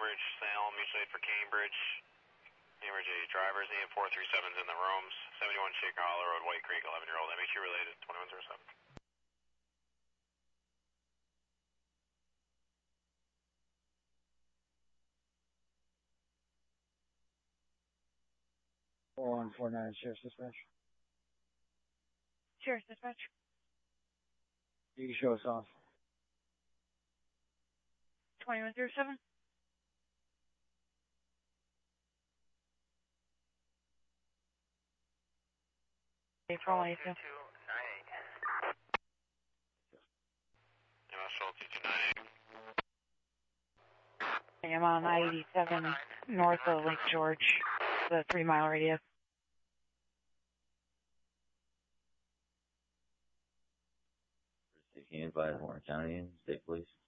Cambridge, Salem, mutual aid for Cambridge. Cambridge, a drivers, EM437's in the rooms. 71 Shaker Hollow Road, White Creek, 11-year-old, MHU related, 2107. Sheriff's Dispatch. Sheriff's Dispatch. You can show us off. 2107. April 22. I am on I-87 north of Lake George, the 3-mile radius. Handed by Warren County State Police.